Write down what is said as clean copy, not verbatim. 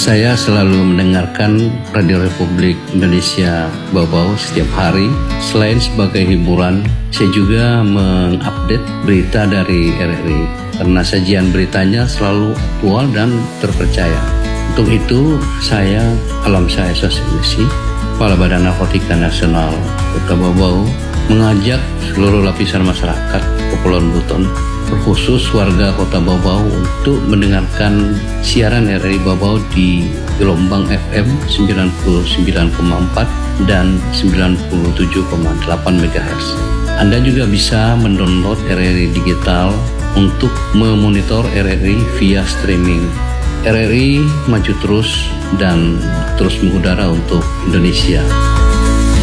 Saya selalu mendengarkan Radio Republik Indonesia Bau-Bau setiap hari. Selain sebagai hiburan, saya juga mengupdate berita dari RRI karena sajian beritanya selalu aktual dan terpercaya. Untuk itu, Alam saya Sosialisasi, Kepala Badan Narkotika Nasional Kota Bau-Bau, mengajak seluruh lapisan masyarakat Kepulauan Buton, terkhusus warga Kota Bau-Bau, untuk mendengarkan siaran RRI Bau-Bau di gelombang FM 99,4 dan 97,8 MHz. Anda juga bisa mendownload RRI digital untuk memonitor RRI via streaming. RRI maju terus dan terus mengudara untuk Indonesia.